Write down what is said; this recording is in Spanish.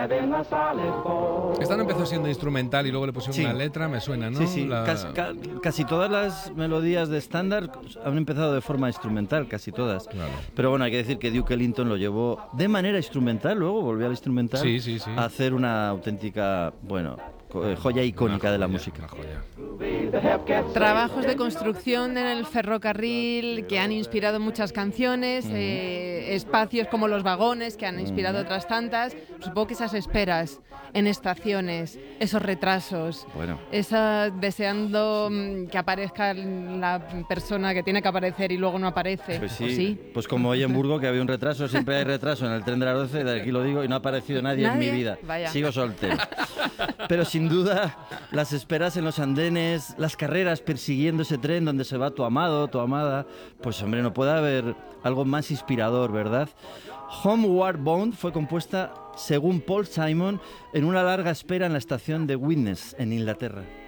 Esta no empezó siendo instrumental y luego le pusieron una letra, me suena, ¿no? Sí. Casi todas las melodías de estándar han empezado de forma instrumental, casi todas. Claro. Pero bueno, hay que decir que Duke Ellington lo llevó de manera instrumental, luego volvió al instrumental a hacer una auténtica, joya icónica de la música. Trabajos de construcción en el ferrocarril que han inspirado muchas canciones, espacios como los vagones que han inspirado otras tantas. Supongo que esas esperas en estaciones, esos retrasos, deseando que aparezca la persona que tiene que aparecer y luego no aparece. Pues sí, pues como hoy en Burgos, que había un retraso, siempre hay retraso en el tren de las 12, de aquí lo digo, y no ha aparecido nadie en mi vida. Vaya. Sigo soltero. Pero sin duda, las esperas en los andenes, las carreras persiguiendo ese tren donde se va tu amado, tu amada, pues hombre, no puede haber algo más inspirador, ¿verdad? Homeward Bound fue compuesta, según Paul Simon, en una larga espera en la estación de Widnes, en Inglaterra.